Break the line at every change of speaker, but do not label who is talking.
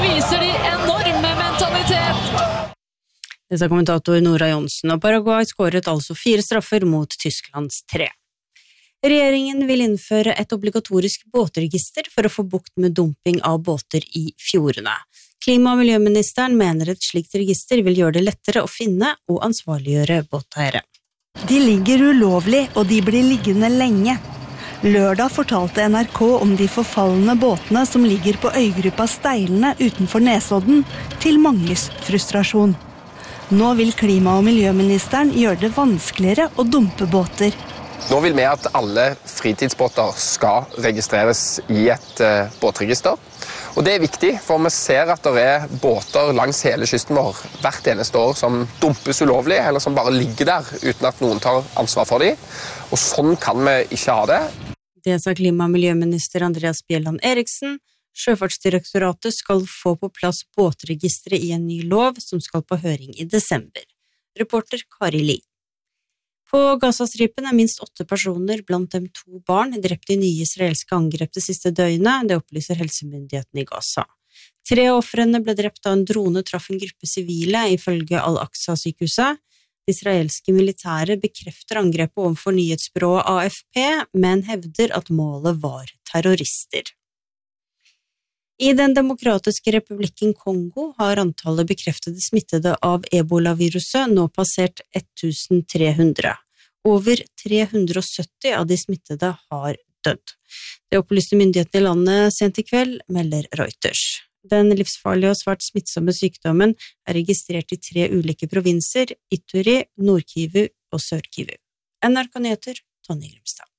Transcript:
viser de enorme mentalitet.
Det sa kommentator Nora Jonsen, og Paraguay skåret altså 4 straffer mot Tysklands 3. Regjeringen vil innføre et obligatorisk båtregister for å få bukt med dumping av båter i fjordene. Klima- og miljøministeren mener et slikt register vil gjøre det lettere å finne og ansvarliggjøre båteiere.
De ligger ulovlig, og de blir liggende lenge. Lørdag fortalte NRK om de forfallende båtene som ligger på øygruppa Steilene utenfor Nesodden, til manges frustrasjon. Nå vil klima- og miljøministeren gjøre det vanskeligere å dumpe båter.
Nå vil vi at alle fritidsbåter skal registreres i et båtregister. Og det er viktig, for vi ser at det er båter langs hele kysten vår hvert eneste år som dumpes ulovlig, eller som bare ligger der uten at noen tar ansvar for dem. Og sånn kan vi ikke ha det.
Det sa klima- og miljøminister Andreas Bjelland Eriksen. Sjøfartsdirektoratet skal få på plass båtregisteret i en ny lov som skal på høring i desember. Reporter Kari Li. På Gazastripen er minst 8 personer, blant dem 2 barn, drept i nye israelske angrep det siste døgnet, det opplyser helsemyndighetene i Gaza. 3 av ofrene ble drept da en drone traff en gruppe sivile, ifølge Al-Aqsa-sykehuset. Det israelske militæret bekrefter angrepet overfor nyhetsbyrået AFP, men hevder at målet var terrorister. I Den demokratiske republikken Kongo har antallet bekreftede smittede av ebola-viruset nå passert 1300. Over 370 av de smittede har dødd. Det opplyste myndighetene i landet sent i kveld, melder Reuters. Den livsfarlige og svært smittsomme sykdommen er registrert i 3 ulike provinser, Ituri, Nord-Kivu og Sør-Kivu. NRK Nyheter, Tonje Grimstad.